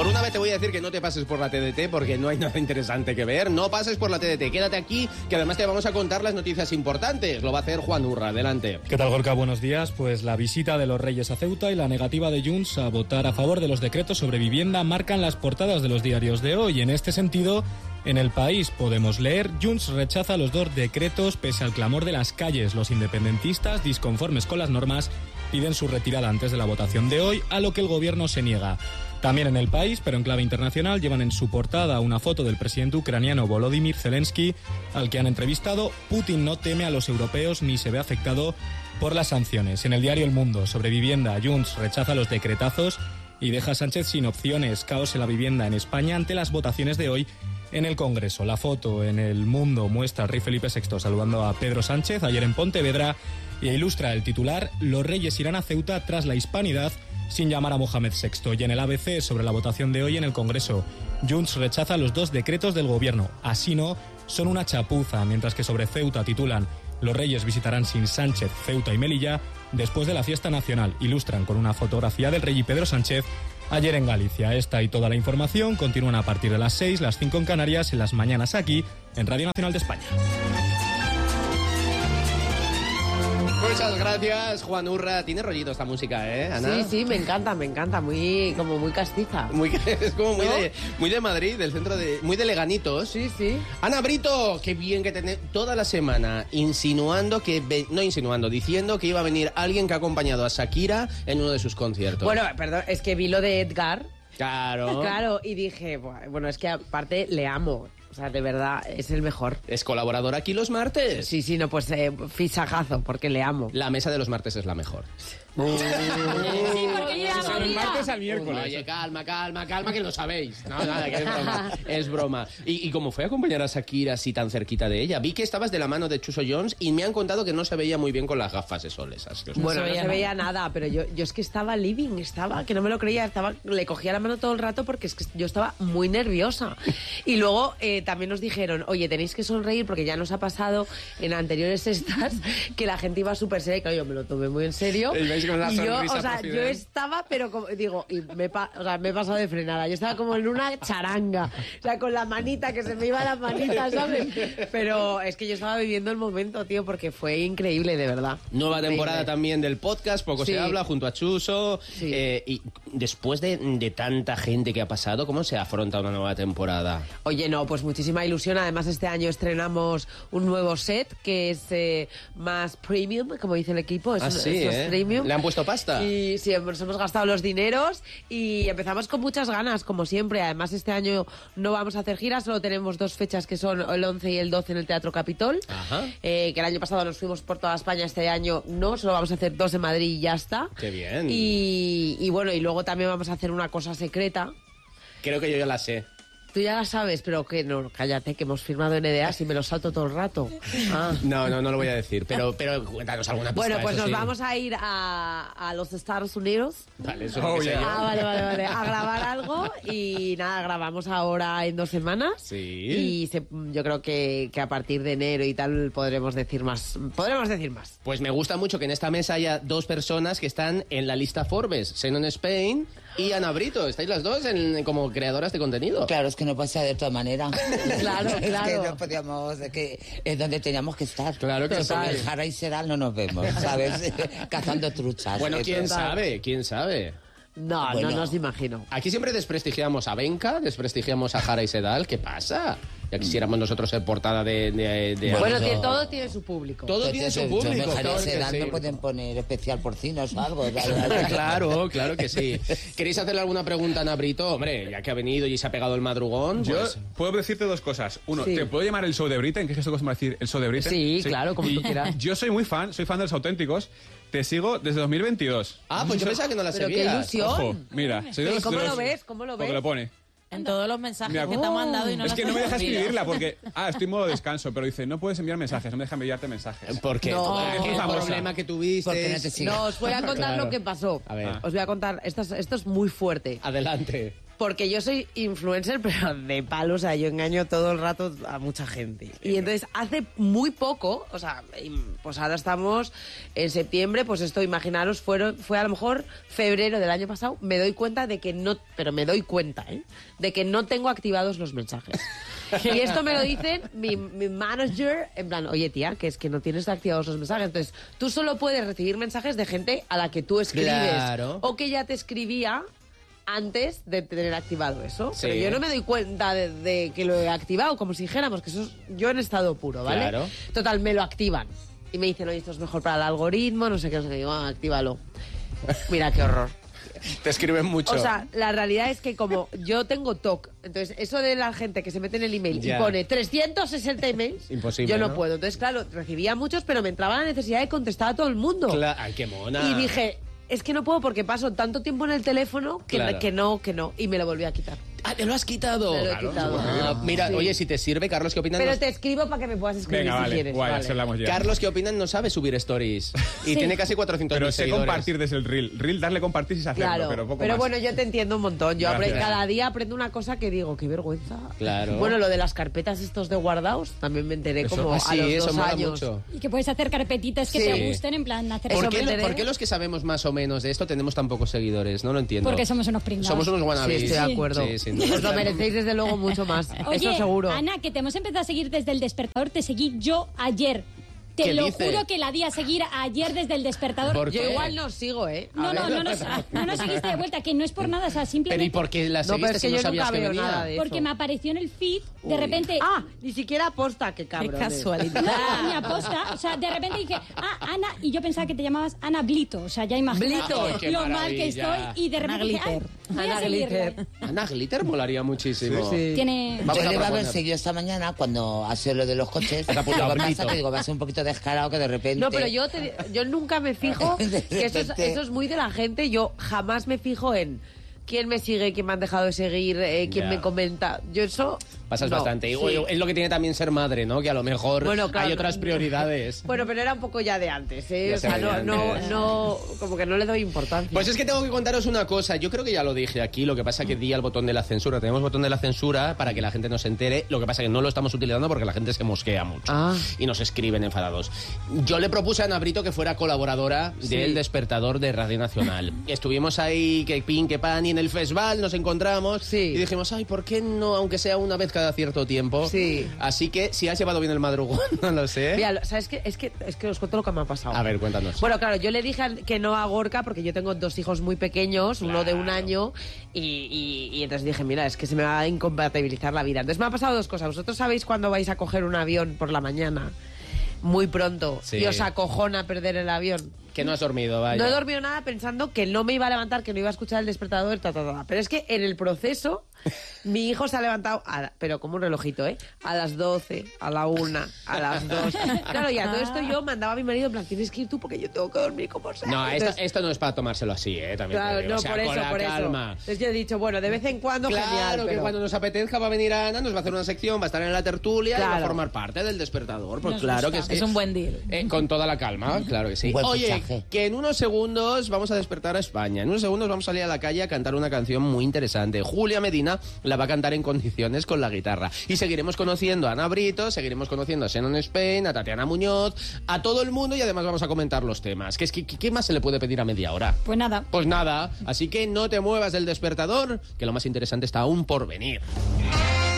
Por una vez te voy a decir que no te pases por la TDT porque no hay nada interesante que ver. No pases por la TDT, quédate aquí, que además te vamos a contar las noticias importantes. Lo va a hacer Juan Urra, adelante. ¿Qué tal, Gorka? Buenos días. Pues la visita de los Reyes a Ceuta y la negativa de Junts a votar a favor de los decretos sobre vivienda marcan las portadas de los diarios de hoy. En este sentido, en El País podemos leer: Junts rechaza los 2 decretos pese al clamor de las calles. Los independentistas, disconformes con las normas, piden su retirada antes de la votación de hoy, a lo que el gobierno se niega. También en El País, pero en clave internacional, llevan en su portada una foto del presidente ucraniano Volodymyr Zelensky, al que han entrevistado. Putin no teme a los europeos ni se ve afectado por las sanciones. En el diario El Mundo, sobre vivienda, Junts rechaza los decretazos y deja a Sánchez sin opciones. Caos en la vivienda en España ante las votaciones de hoy en el Congreso. La foto en El Mundo muestra al rey Felipe VI saludando a Pedro Sánchez ayer en Pontevedra e ilustra el titular: los reyes irán a Ceuta tras la hispanidad sin llamar a Mohamed VI. Y en el ABC, sobre la votación de hoy en el Congreso, Junts rechaza los 2 decretos del gobierno. Así no, son una chapuza, mientras que sobre Ceuta titulan: los reyes visitarán sin Sánchez Ceuta y Melilla después de la fiesta nacional. Ilustran con una fotografía del rey y Pedro Sánchez ayer en Galicia. Esta y toda la información continúan a partir de las 6, las 5 en Canarias, en las mañanas aquí, en Radio Nacional de España. Muchas gracias, Juan Urra. Tiene rollito esta música, ¿eh, Ana? Sí, me encanta, muy castiza. Es como muy de Madrid, del centro de... muy de Leganitos. Sí. Ana Brito, qué bien que tenés toda la semana diciendo que iba a venir alguien que ha acompañado a Shakira en uno de sus conciertos. Bueno, perdón, es que vi lo de Edgar. Claro. Claro, y dije, bueno, es que aparte le amo. O sea, de verdad, es el mejor. ¿Es colaborador aquí los martes? Sí, no, pues fichajazo, porque le amo. La mesa de los martes es la mejor. Sí, porque ya Son el martes al miércoles. Oye, calma, que lo sabéis. No, nada, que es broma. ¿Y cómo fue acompañar a Shakira así tan cerquita de ella? Vi que estabas de la mano de Chuso Jones y me han contado que no se veía muy bien con las gafas de sol esas. Bueno, no se veía nada, pero yo es que estaba que no me lo creía, le cogía la mano todo el rato porque es que yo estaba muy nerviosa. Y luego también nos dijeron, oye, tenéis que sonreír porque ya nos ha pasado en anteriores estas que la gente iba súper seria, y claro, yo me lo tomé muy en serio. Y yo estaba, pero como digo, y me he pasado de frenada. Yo estaba como en una charanga, o sea, con la manita, que se me iba la manita, ¿sabes? Pero es que yo estaba viviendo el momento, tío, porque fue increíble, de verdad. Nueva temporada también del podcast, poco se habla, junto a Chuso. Sí. Y después de tanta gente que ha pasado, ¿cómo se afronta una nueva temporada? Oye, no, pues muchísima ilusión. Además, este año estrenamos un nuevo set que es más premium, como dice el equipo. Es más premium. ¿Le han puesto pasta? Y sí, nos hemos gastado los dineros y empezamos con muchas ganas, como siempre. Además, este año no vamos a hacer giras, solo tenemos 2 fechas que son el 11 y el 12 en el Teatro Capitol. Ajá. Que el año pasado nos fuimos por toda España, este año no, solo vamos a hacer 2 en Madrid y ya está. ¡Qué bien! Y bueno, y luego también vamos a hacer una cosa secreta. Creo que yo ya la sé. Tú ya la sabes, pero que no, cállate, que hemos firmado NDAs y me lo salto todo el rato. Ah. No lo voy a decir, pero cuéntanos alguna pista. Bueno, pues eso nos sí. vamos a ir a los Estados Unidos. Vale, eso es lo que sé yo. Vale. A grabar algo y nada, grabamos ahora en 2 semanas. Sí. Y yo creo que a partir de enero y tal podremos decir más. Pues me gusta mucho que en esta mesa haya 2 personas que están en la lista Forbes, Xenon Spain y Ana Brito. Estáis las 2 como creadoras de contenido. Claro, es que no pasa de todas maneras. Claro. Es que no podíamos, es donde teníamos que estar. Claro que Total, sí. el Jara y Sedal no nos vemos, ¿sabes? Cazando truchas. Bueno, quién Total. sabe. No, Bueno. no nos imagino. Aquí siempre desprestigiamos a Benca, desprestigiamos a Jara y Sedal. ¿Qué pasa? Ya quisiéramos nosotros ser portada de Bueno, yo- todo tiene su público. Todo tiene su público. Jara claro y que Sedal sí. no pueden poner especial porcinos o algo. Claro que sí. ¿Queréis hacerle alguna pregunta a Ana Brito? Hombre, ya que ha venido y se ha pegado el madrugón. Yo pues... puedo decirte 2 cosas. Uno, Sí. ¿te puedo llamar el show de Britain? ¿Qué es esto que se va a decir? ¿El show de Britain? Sí, claro, como Y tú quieras. Yo soy fan de los auténticos. Te sigo desde 2022. Ah, pues yo pensaba que no la Pero qué seguías. ilusión. Ojo, mira. Soy de ¿Y los- cómo de lo los- ves? ¿Cómo lo Porque ves? lo pone. En todos los mensajes Mira, que te han mandado y no Es los que has no me deja respondido. escribirla porque... estoy en modo descanso, pero dice, no puedes enviar mensajes, no me deja enviarte mensajes. ¿Por qué? No. ¿Qué Es famosa. problema que tuviste? Porque no te sigo. No, os voy a contar Claro. lo que pasó. A ver. Os voy a contar, esto es muy fuerte. Adelante. Porque yo soy influencer, pero de palo, o sea, yo engaño todo el rato a mucha gente. Y entonces, hace muy poco, o sea, pues ahora estamos en septiembre, pues esto, imaginaros, fue a lo mejor febrero del año pasado, me doy cuenta de que no, pero me doy cuenta, de que no tengo activados los mensajes. Y esto me lo dicen mi manager, en plan, oye tía, que es que no tienes activados los mensajes. Entonces, tú solo puedes recibir mensajes de gente a la que tú escribes. Claro. O que ya te escribía antes de tener activado eso. Sí. Pero yo no me doy cuenta de que lo he activado, como si dijéramos que eso es yo en estado puro, ¿vale? Claro. Total, me lo activan. Y me dicen, oye, esto es mejor para el algoritmo, no sé qué, digo, actívalo. Mira, qué horror. Te escriben mucho. O sea, la realidad es que como yo tengo TOC, entonces eso de la gente que se mete en el email Ya. y pone 360 emails, Imposible, yo no ¿no? puedo. Entonces, claro, recibía muchos, pero me entraba la necesidad de contestar a todo el mundo. Ay, qué mona. Y dije, es que no puedo porque paso tanto tiempo en el teléfono que, Claro. que no. Y me lo volví a quitar. Ah, te lo has quitado. Me lo he quitado. Ah, mira, Sí. oye, si te sirve, Carlos, ¿qué opinan? Pero te escribo para que me puedas escribir Venga, si vale, quieres. guay, vale. así hablamos ya. Carlos, ¿qué opinan? No sabe subir stories. Y Sí. tiene casi 400.000 Pero sé seguidores. compartir desde el reel. Reel, darle compartir sin hacerlo, Claro, pero poco más. bueno, yo te entiendo un montón. Yo Gracias. cada día aprendo una cosa que digo, qué vergüenza. Claro. Bueno, lo de las carpetas estos de guardados, también me enteré Eso- como Ah, a sí, los eso 2 mola años. mucho. Y que puedes hacer carpetitas que Sí. te gusten, en plan, hacer Eso ¿Por me qué, enteré. por qué los que sabemos más o menos de esto tenemos tan pocos seguidores? No lo entiendo. Porque somos unos pringados. Somos unos Sí, wannabes. estoy de acuerdo. Sí, sin duda. Os lo merecéis desde luego mucho más. Oye, Eso seguro. Ana, que te hemos empezado a seguir desde el despertador, te seguí yo ayer. Te ¿Qué lo dice? juro que la di a seguir ayer desde el despertador. ¿Por Yo qué? igual no sigo, ¿eh? A No, ver. no nos seguiste de vuelta, que no es por nada, o sea, Pero ¿y simplemente por qué la No, pero seguiste es que si no yo sabías nunca que veo venía? nada de eso. porque me apareció en el feed, de repente... Ah, ni siquiera aposta, qué cabrón. Mi aposta, o sea, de repente dije, Ana, y yo pensaba que te llamabas Ana Blito, o sea, ya imagínate Blito. Ay, qué lo mal que maravilla. estoy, y de repente dije, ay, voy a Ana seguirle. Glitter. Ana Glitter molaría muchísimo. Tiene... Vamos Yo a le iba a haber proponer. seguido esta mañana cuando ha sido lo de los coches. Lo que apuntado, pasa Blito. que digo, va a ser un poquito descarado que de repente... No, pero yo nunca me fijo, De que repente. eso es muy de la gente, yo jamás me fijo en quién me sigue, quién me han dejado de seguir, quién Ya. me comenta. Yo eso... Pasas no, bastante. Y, sí. oye, es lo que tiene también ser madre, ¿no? Que a lo mejor Bueno, claro, hay otras prioridades. Bueno, pero era un poco ya de antes, ¿eh? Ya O sea, se veía no, antes. como que no le doy importancia. Pues es que tengo que contaros una cosa. Yo creo que ya lo dije aquí. Lo que pasa que di al botón de la censura. Tenemos botón de la censura para que la gente no se entere. Lo que pasa que no lo estamos utilizando porque la gente se mosquea mucho. Ah. Y nos escriben enfadados. Yo le propuse a Ana Brito que fuera colaboradora del Despertador de Radio Nacional. Estuvimos ahí, que pin, que pan, y en el festival nos encontramos. Sí. Y dijimos, ay, ¿por qué no? Aunque sea una vez cada cierto tiempo. Sí. Así que si has llevado bien el madrugón, no lo sé. Mira, ¿sabes qué? Es que os cuento lo que me ha pasado. A ver, cuéntanos. Bueno, claro, yo le dije que no a Gorka porque yo tengo 2 hijos muy pequeños, uno de 1 año, y entonces dije, mira, es que se me va a incompatibilizar la vida. Entonces me ha pasado 2 cosas. Vosotros sabéis cuando vais a coger un avión por la mañana, muy pronto, Sí. y os acojona perder el avión. Que no has dormido, vaya. No he dormido nada pensando que no me iba a levantar, que no iba a escuchar el despertador, Pero es que en el proceso, mi hijo se ha levantado, pero como un relojito, ¿eh? A las 12, a la 1, a las 2. Claro, y a todo esto yo mandaba a mi marido, en plan, tienes que ir tú porque yo tengo que dormir como sea. No, Entonces, esto no es para tomárselo así, También te claro, digo. no, O sea, por con eso, la por calma. eso. Entonces yo he dicho, bueno, de vez en cuando, Claro, genial, que pero... cuando nos apetezca va a venir Ana, nos va a hacer una sección, va a estar en la tertulia y va a Claro. formar parte del despertador. Pues Nos claro gusta. que sí. Es un buen deal. Con toda la calma, claro que sí. Un buen Oye, fichaje. que en unos segundos vamos a despertar a España. En unos segundos vamos a salir a la calle a cantar una canción muy interesante. Julia Medina la va a cantar en condiciones con la guitarra. Y seguiremos conociendo a Ana Brito, seguiremos conociendo a Xenon Spain, a Tatiana Muñoz, a todo el mundo y además vamos a comentar los temas. ¿Qué más se le puede pedir a media hora? Pues nada. Pues nada, así que no te muevas del despertador, que lo más interesante está aún por venir.